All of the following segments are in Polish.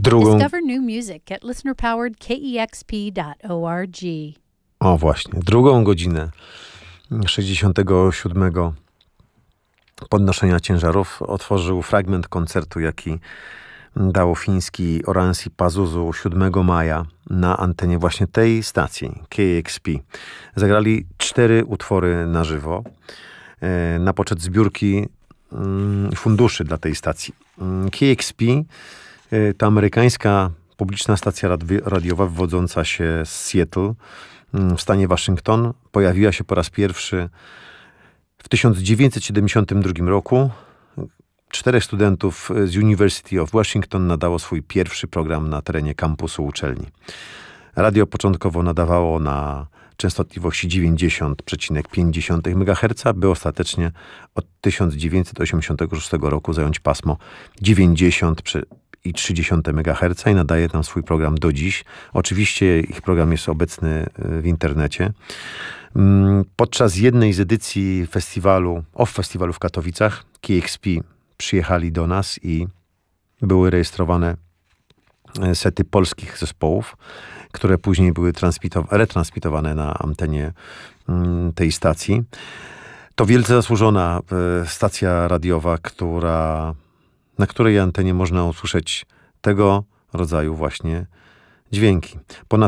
Drugą... Discover new music at listenerpowered.kexp.org. O właśnie, drugą godzinę 67. podnoszenia ciężarów otworzył fragment koncertu, jaki dał fiński Oranssi Pazuzu 7 maja na antenie właśnie tej stacji, KXP. Zagrali 4 utwory na żywo na poczet zbiórki funduszy dla tej stacji. KXP to amerykańska publiczna stacja radiowa wywodząca się z Seattle w stanie Waszyngton. Pojawiła się po raz pierwszy w 1972 roku. 4 studentów z University of Washington nadało swój pierwszy program na terenie kampusu uczelni. Radio początkowo nadawało na częstotliwości 90,5 MHz, by ostatecznie od 1986 roku zająć pasmo 90,3 MHz i nadaje tam swój program do dziś. Oczywiście ich program jest obecny w internecie. Podczas jednej z edycji festiwalu w Katowicach KXP przyjechali do nas i były rejestrowane sety polskich zespołów, które później były retransmitowane na antenie tej stacji. To wielce zasłużona stacja radiowa, na której antenie można usłyszeć tego rodzaju właśnie dźwięki.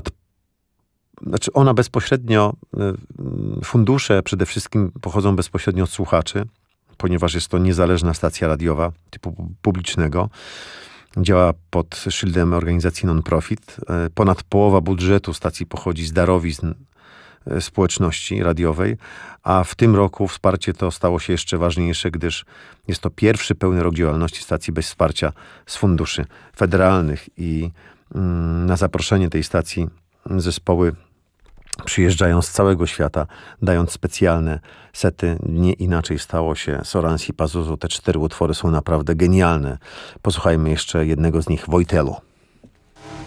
Ona bezpośrednio, fundusze przede wszystkim pochodzą bezpośrednio od słuchaczy, ponieważ jest to niezależna stacja radiowa typu publicznego. Działa pod szyldem organizacji non-profit. Ponad połowa budżetu stacji pochodzi z darowizn społeczności radiowej, a w tym roku wsparcie to stało się jeszcze ważniejsze, gdyż jest to pierwszy pełny rok działalności stacji bez wsparcia z funduszy federalnych i na zaproszenie tej stacji zespoły przyjeżdżają z całego świata, dając specjalne sety. Nie inaczej stało się z Oranssi Pazuzu. Te 4 utwory są naprawdę genialne. Posłuchajmy jeszcze jednego z nich, Wojtelo.